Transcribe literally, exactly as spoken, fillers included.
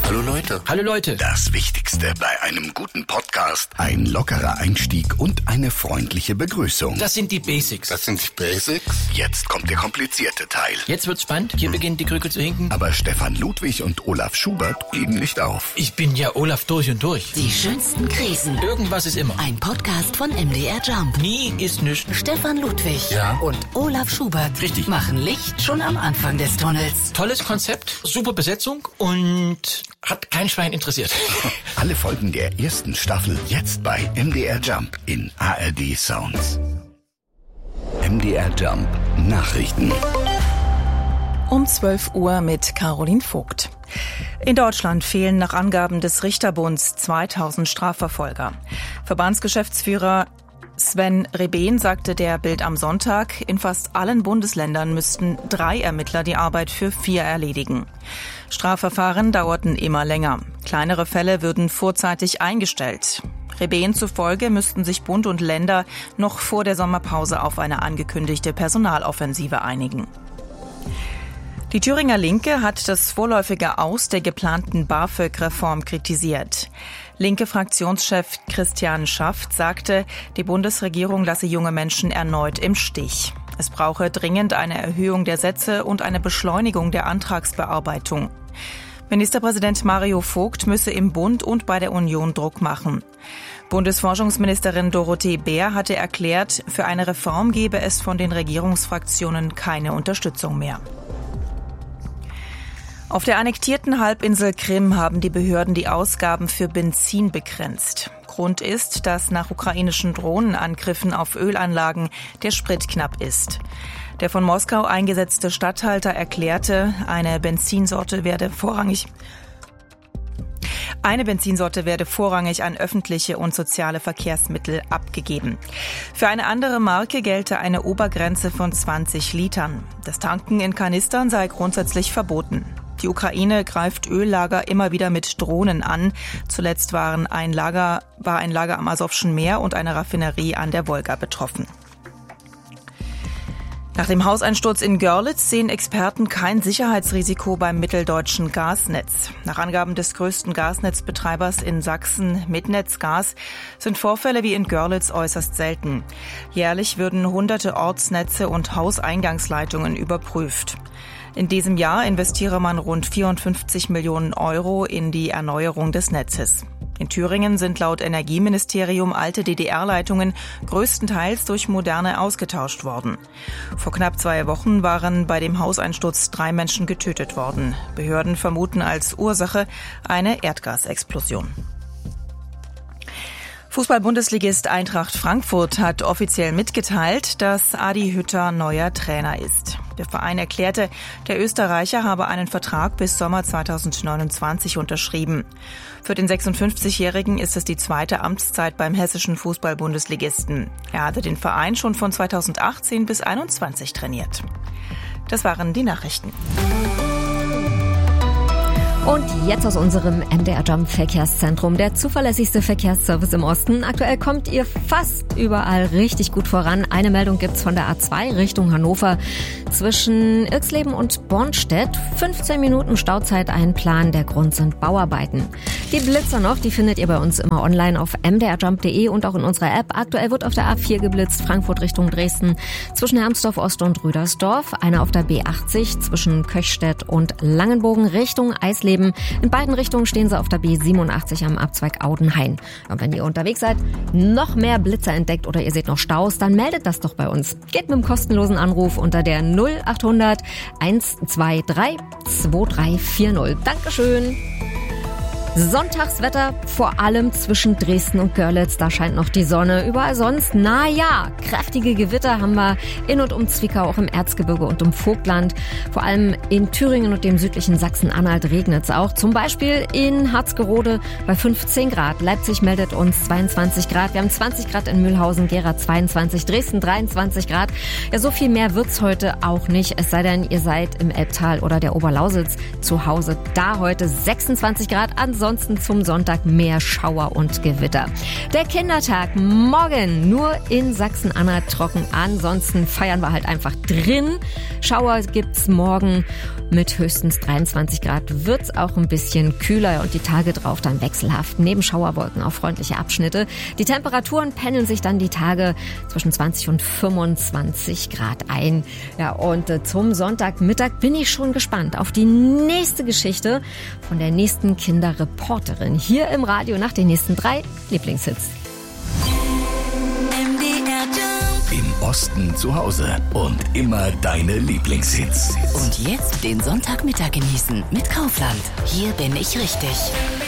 Hallo Leute. Hallo Leute. Das Wichtigste bei einem guten Podcast: ein lockerer Einstieg und eine freundliche Begrüßung. Das sind die Basics. Das sind die Basics? Jetzt kommt der komplizierte Teil. Jetzt wird's spannend. Hier hm. beginnt die Krücke zu hinken. Aber Stefan Ludwig und Olaf Schubert geben nicht auf. Ich bin ja Olaf durch und durch. Die schönsten Krisen. Irgendwas ist immer. Ein Podcast von M D R Jump. Nie ist nichts. Stefan Ludwig ja. und Olaf Schubert Richtig. machen Licht schon am Anfang des Tunnels. Tolles Konzept, super Besetzung und hat kein Schwein interessiert. Alle Folgen der ersten Staffel jetzt bei M D R Jump in A R D Sounds. M D R Jump Nachrichten. Um zwölf Uhr mit Caroline Vogt. In Deutschland fehlen nach Angaben des Richterbunds zweitausend Strafverfolger. Verbandsgeschäftsführer Sven Rebehn sagte der Bild am Sonntag, in fast allen Bundesländern müssten drei Ermittler die Arbeit für vier erledigen. Strafverfahren dauerten immer länger. Kleinere Fälle würden vorzeitig eingestellt. Rebehn zufolge müssten sich Bund und Länder noch vor der Sommerpause auf eine angekündigte Personaloffensive einigen. Die Thüringer Linke hat das vorläufige Aus der geplanten BAföG-Reform kritisiert. Linke Fraktionschef Christian Schaft sagte, die Bundesregierung lasse junge Menschen erneut im Stich. Es brauche dringend eine Erhöhung der Sätze und eine Beschleunigung der Antragsbearbeitung. Ministerpräsident Mario Vogt müsse im Bund und bei der Union Druck machen. Bundesforschungsministerin Dorothee Bär hatte erklärt, für eine Reform gebe es von den Regierungsfraktionen keine Unterstützung mehr. Auf der annektierten Halbinsel Krim haben die Behörden die Ausgaben für Benzin begrenzt. Grund ist, dass nach ukrainischen Drohnenangriffen auf Ölanlagen der Sprit knapp ist. Der von Moskau eingesetzte Statthalter erklärte, eine Benzinsorte werde vorrangig Eine Benzinsorte werde vorrangig an öffentliche und soziale Verkehrsmittel abgegeben. Für eine andere Marke gelte eine Obergrenze von zwanzig Litern. Das Tanken in Kanistern sei grundsätzlich verboten. Die Ukraine greift Öllager immer wieder mit Drohnen an. Zuletzt waren ein Lager, war ein Lager am Asowschen Meer und eine Raffinerie an der Wolga betroffen. Nach dem Hauseinsturz in Görlitz sehen Experten kein Sicherheitsrisiko beim mitteldeutschen Gasnetz. Nach Angaben des größten Gasnetzbetreibers in Sachsen, Mitnetzgas, sind Vorfälle wie in Görlitz äußerst selten. Jährlich würden hunderte Ortsnetze und Hauseingangsleitungen überprüft. In diesem Jahr investiere man rund vierundfünfzig Millionen Euro in die Erneuerung des Netzes. In Thüringen sind laut Energieministerium alte D D R-Leitungen größtenteils durch moderne ausgetauscht worden. Vor knapp zwei Wochen waren bei dem Hauseinsturz drei Menschen getötet worden. Behörden vermuten als Ursache eine Erdgasexplosion. Fußball-Bundesligist Eintracht Frankfurt hat offiziell mitgeteilt, dass Adi Hütter neuer Trainer ist. Der Verein erklärte, der Österreicher habe einen Vertrag bis Sommer zweitausendneunundzwanzig unterschrieben. Für den sechsundfünfzigjährigen ist es die zweite Amtszeit beim hessischen Fußball-Bundesligisten. Er hatte den Verein schon von zweitausendachtzehn bis einundzwanzig trainiert. Das waren die Nachrichten. Und jetzt aus unserem M D R Jump Verkehrszentrum, der zuverlässigste Verkehrsservice im Osten. Aktuell kommt ihr fast überall richtig gut voran. Eine Meldung gibt's von der A zwei Richtung Hannover zwischen Irxleben und Bornstedt. fünfzehn Minuten Stauzeit einplanen, der Grund sind Bauarbeiten. Die Blitzer noch, die findet ihr bei uns immer online auf m d r jump punkt d e und auch in unserer App. Aktuell wird auf der A vier geblitzt, Frankfurt Richtung Dresden zwischen Hermsdorf Ost und Rüdersdorf. Einer auf der B achtzig zwischen Köchstedt und Langenbogen Richtung Eisleben. In beiden Richtungen stehen sie auf der B siebenundachtzig am Abzweig Audenhain. Und wenn ihr unterwegs seid, noch mehr Blitzer entdeckt oder ihr seht noch Staus, dann meldet das doch bei uns. Geht mit dem kostenlosen Anruf unter der null achthundert hundertzweiundzwanzig zweiundzwanzig vierzig. Dankeschön. Sonntagswetter, vor allem zwischen Dresden und Görlitz, da scheint noch die Sonne. Überall sonst, na ja, kräftige Gewitter haben wir in und um Zwickau, auch im Erzgebirge und um Vogtland. Vor allem in Thüringen und dem südlichen Sachsen-Anhalt regnet es auch. Zum Beispiel in Harzgerode bei fünfzehn Grad. Leipzig meldet uns zweiundzwanzig Grad. Wir haben zwanzig Grad in Mühlhausen, Gera zweiundzwanzig, Dresden dreiundzwanzig Grad. Ja, so viel mehr wird's heute auch nicht. Es sei denn, ihr seid im Elbtal oder der Oberlausitz zu Hause. Da heute sechsundzwanzig Grad. Ansonsten Ansonsten zum Sonntag mehr Schauer und Gewitter. Der Kindertag morgen nur in Sachsen-Anhalt trocken. Ansonsten feiern wir halt einfach drin. Schauer gibt's morgen mit höchstens dreiundzwanzig Grad. Wird's auch ein bisschen kühler und die Tage drauf dann wechselhaft. Neben Schauerwolken auch freundliche Abschnitte. Die Temperaturen pendeln sich dann die Tage zwischen zwanzig und fünfundzwanzig Grad ein. Ja, und äh, zum Sonntagmittag bin ich schon gespannt auf die nächste Geschichte von der nächsten Kinderreporterin hier im Radio nach den nächsten drei Lieblingshits. Im Osten zu Hause und immer deine Lieblingshits. Und jetzt den Sonntagmittag genießen mit Kaufland. Hier bin ich richtig.